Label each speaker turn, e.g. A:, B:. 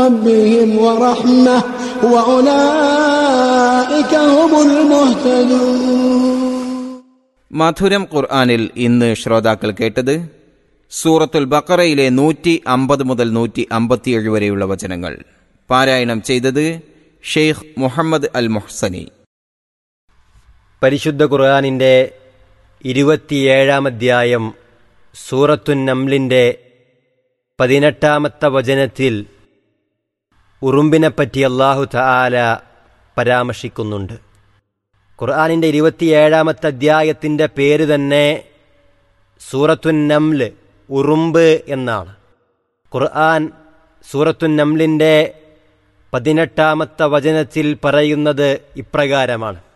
A: ربهم ورحمة وأولئك هم المهتدون.
B: മധുരം ഖുർആനിൽ ഇന്ന് ശ്രോതാക്കൾ കേട്ടത് സൂറത്തുൽ ബഖറയിലെ 150 മുതൽ 157 വരെയുള്ള വചനങ്ങൾ. പാരായണം ചെയ്തത് ഷെയ്ഖ് മുഹമ്മദ് അൽ മുഹ്സനി.
C: പരിശുദ്ധ ഖുർആനിൻ്റെ 27-ാം അധ്യായം സൂറത്തുൻ നംലിൻ്റെ 18-ാമത്തെ വചനത്തിൽ ഉറുമ്പിനെപ്പറ്റി അല്ലാഹു തആല പരാമർശിക്കുന്നുണ്ട്. ഖുർആനിൻ്റെ 27-ാമത്തെ അധ്യായത്തിൻ്റെ പേര് തന്നെ സൂറത്തുൻ നംൽ, ഉറുമ്പ് എന്നാണ്. ഖുർആൻ സൂറത്തുൻ നംലിൻ്റെ 18-ാമത്തെ വചനത്തിൽ പറയുന്നത് ഇപ്രകാരമാണ്: